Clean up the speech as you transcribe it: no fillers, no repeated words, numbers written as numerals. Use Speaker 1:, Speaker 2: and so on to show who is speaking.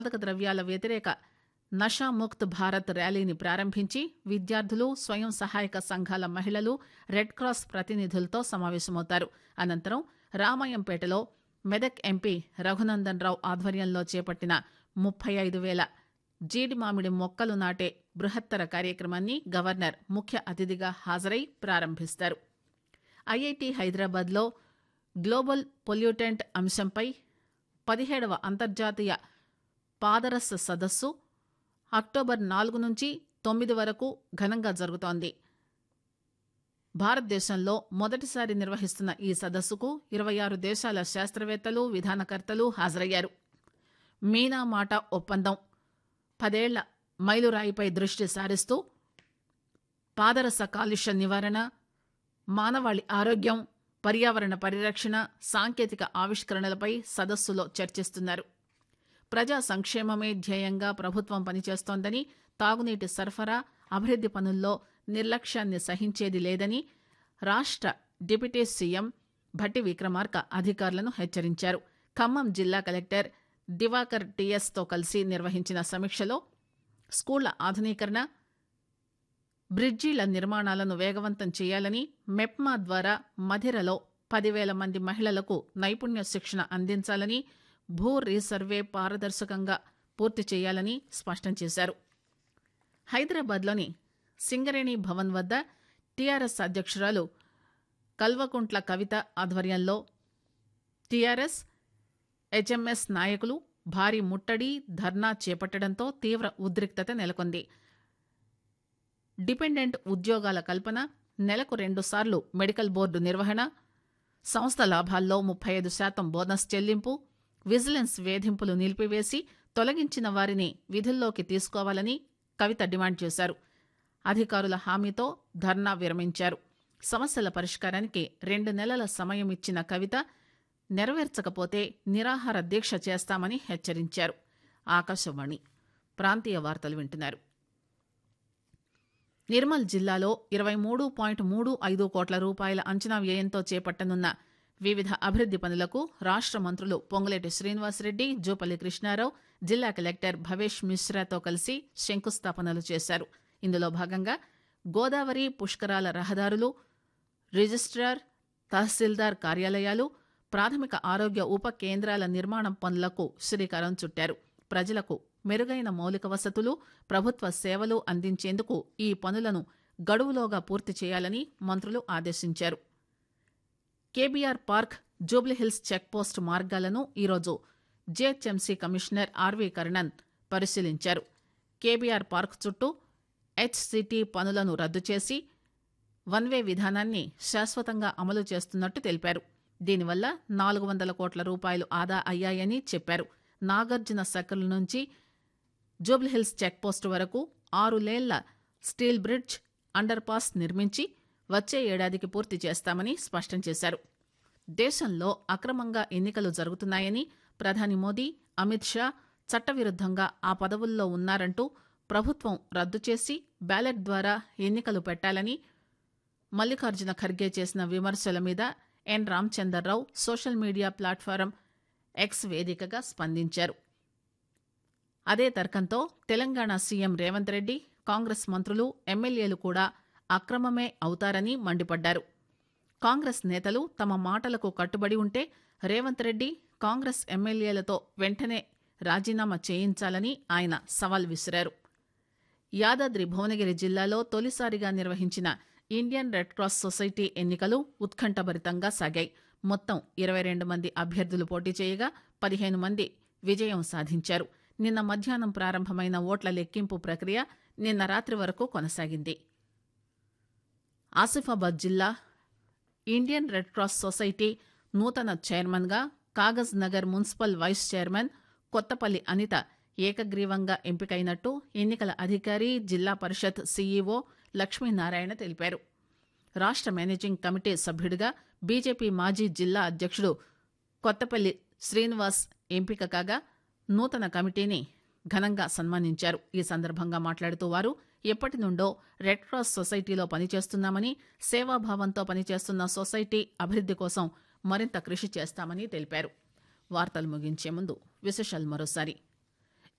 Speaker 1: మాదక ద్రవ్యాల వ్యతిరేక నషాముక్త్ భారత్ ర్యాలీని ప్రారంభించి విద్యార్థులు స్వయం సహాయక సంఘాల మహిళలు రెడ్ క్రాస్ ప్రతినిధులతో సమావేశమవుతారు. అనంతరం రామాయంపేటలో మెదక్ ఎంపీ రఘునందన్ రావు ఆధ్వర్యంలో చేపట్టిన 35,000 జీడి మామిడి మొక్కలు నాటే బృహత్తర కార్యక్రమాన్ని గవర్నర్ ముఖ్య అతిథిగా హాజరై ప్రారంభిస్తారు. ఐఐటి హైదరాబాద్లో గ్లోబల్ పొల్యూటెంట్ అంశంపై 17వ అంతర్జాతీయ పాదరస సదస్సు అక్టోబర్ 4 నుంచి 9 వరకు ఘనంగా జరుగుతోంది. భారతదేశంలో మొదటిసారి నిర్వహిస్తున్న ఈ సదస్సుకు 26 దేశాల శాస్త్రవేత్తలు, విధానకర్తలు హాజరయ్యారు. మీనా మాట ఒప్పందం 10 ఏళ్ల మైలురాయిపై దృష్టి సారిస్తూ పాదరస కాలుష్య నివారణ, మానవాళి ఆరోగ్యం, పర్యావరణ పరిరక్షణ, సాంకేతిక ఆవిష్కరణలపై సదస్సులో చర్చిస్తున్నారు. ప్రజా సంక్షేమమే ధ్యేయంగా ప్రభుత్వం పనిచేస్తోందని, తాగునీటి సరఫరా, అభివృద్ది పనుల్లో నిర్లక్ష్యాన్ని సహించేది లేదని రాష్ట్ర డిప్యూటీ సీఎం భట్టి విక్రమార్క అధికారులను హెచ్చరించారు. ఖమ్మం జిల్లా కలెక్టర్ దివాకర్ టీఎస్తో కలిసి నిర్వహించిన సమీక్షలో స్కూళ్ల ఆధునీకరణ, బ్రిడ్జీల నిర్మాణాలను వేగవంతం చేయాలని, మెప్మా ద్వారా మధిరలో 10,000 మంది మహిళలకు నైపుణ్య శిక్షణ అందించాలని, భూ రీసర్వే పారదర్శకంగా పూర్తి చేయాలని స్పష్టం చేశారు. హైదరాబాద్లోని సింగరేణి భవన్ వద్ద టీఆర్ఎస్ అధ్యక్షురాలు కల్వకుంట్ల కవిత ఆధ్వర్యంలో టీఆర్ఎస్, హెచ్ఎంఎస్ నాయకులు భారీ ముట్టడి, ధర్నా చేపట్టడంతో తీవ్ర ఉద్రిక్తత నెలకొంది. డిపెండెంట్ ఉద్యోగాల కల్పన, నెలకు 2 సార్లు మెడికల్ బోర్డు నిర్వహణ, సంస్థ లాభాల్లో 35% బోనస్ చెల్లింపు, విజిలెన్స్ వేధింపులు నిలిపివేసి తొలగించిన వారిని విధుల్లోకి తీసుకోవాలని కవిత డిమాండ్ చేశారు. అధికారుల హామీతో ధర్నా విరమించారు. సమస్యల పరిష్కారానికి 2 నెలల సమయం ఇచ్చిన కవిత నెరవేర్చకపోతే నిరాహార దీక్ష చేస్తామని హెచ్చరించారు. ఆకాశవాణి ప్రాంతీయ వార్తలు వింటున్నారు. నిర్మల్ జిల్లాలో 23.35 కోట్ల రూపాయల అంచనా వ్యయంతో చేపట్టనున్న వివిధ అభివృద్ది పనులకు రాష్ట్ర మంత్రులు పొంగులేటి శ్రీనివాసరెడ్డి, జూపల్లి కృష్ణారావు, జిల్లా కలెక్టర్ భవేష్ మిశ్రాతో కలిసి శంకుస్థాపనలు చేశారు. ఇందులో భాగంగా గోదావరి పుష్కరాల రహదారులు, రిజిస్ట్రార్, తహసీల్దార్ కార్యాలయాలు, ప్రాథమిక ఆరోగ్య ఉప కేంద్రాల నిర్మాణం పనులకు శ్రీకారం చుట్టారు. ప్రజలకు మెరుగైన మౌలిక వసతులు, ప్రభుత్వ సేవలు అందించేందుకు ఈ పనులను గడువులోగా పూర్తి చేయాలని మంత్రులు ఆదేశించారు. కేబీఆర్ పార్క్, జూబ్లీహిల్స్ చెక్పోస్ట్ మార్గాలను ఈరోజు జీహెచ్ఎంసీ కమిషనర్ ఆర్వీ కర్ణన్ పరిశీలించారు. కేబీఆర్ పార్క్ చుట్టూ హెచ్సిటీ పనులను రద్దు చేసి వన్వే విధానాన్ని శాశ్వతంగా అమలు చేస్తున్నట్టు తెలిపారు. దీనివల్ల 400 కోట్ల రూపాయలు ఆదా అయ్యాయని చెప్పారు. నాగార్జున సర్కిల్ నుంచి జూబ్లీహిల్స్ చెక్పోస్ట్ వరకు 6 లేన్ల స్టీల్ బ్రిడ్జ్, అండర్ పాస్ నిర్మించి వచ్చే ఏడాదికి పూర్తి చేస్తామని స్పష్టం చేశారు. దేశంలో అక్రమంగా ఎన్నికలు జరుగుతున్నాయని ప్రధాని మోదీ, అమిత్ షా చట్టవిరుద్దంగా ఆ పదవుల్లో ఉన్నారంటూ ప్రభుత్వం రద్దు చేసి బ్యాలెట్ ద్వారా ఎన్నికలు పెట్టాలని మల్లికార్జున ఖర్గే చేసిన విమర్శల మీద ఎన్ Ramachandar Rao social media platform X వేదికగా స్పందించారు. అదే తర్కంతో తెలంగాణ సీఎం రేవంత్ రెడ్డి, కాంగ్రెస్ మంత్రులు, ఎమ్మెల్యేలు కూడా అక్రమమే అవుతారని మండిపడ్డారు. కాంగ్రెస్ నేతలు తమ మాటలకు కట్టుబడి ఉంటే రేవంత్ రెడ్డి, కాంగ్రెస్ ఎమ్మెల్యేలతో వెంటనే రాజీనామా చేయించాలని ఆయన సవాల్ విసిరారు. యాదాద్రి భువనగిరి జిల్లాలో తొలిసారిగా నిర్వహించిన ఇండియన్ రెడ్ క్రాస్ సొసైటీ ఎన్నికలు ఉత్కంఠభరితంగా సాగాయి. మొత్తం 22 మంది అభ్యర్థులు పోటీ చేయగా 15 మంది విజయం సాధించారు. నిన్న మధ్యాహ్నం ప్రారంభమైన ఓట్ల లెక్కింపు ప్రక్రియ నిన్న రాత్రి వరకు కొనసాగింది. ఆసిఫాబాద్ జిల్లా ఇండియన్ రెడ్ క్రాస్ సొసైటీ నూతన చైర్మన్గా Kagaz Nagar municipal vice chairman Kothapalli Anitha ఏకగ్రీవంగా ఎంపికైనట్టు ఎన్నికల అధికారి, జిల్లా పరిషత్ సీఈఓ లక్ష్మీనారాయణ తెలిపారు. రాష్ట్ర మేనేజింగ్ కమిటీ సభ్యుడిగా బీజేపీ మాజీ జిల్లా అధ్యక్షుడు కొత్తపల్లి శ్రీనివాస్ ఎంపిక కాగా నూతన కమిటీని ఘనంగా సన్మానించారు. ఈ సందర్భంగా మాట్లాడుతూ వారు ఎప్పటి నుండో రెడ్ క్రాస్ సొసైటీలో పనిచేస్తున్నామని, సేవాభావంతో పనిచేస్తున్న సొసైటీ అభివృద్ది కోసం మరింత కృషి చేస్తామని తెలిపారు. వార్తలు ముగించే ముందు విశేషాలు మరోసారి.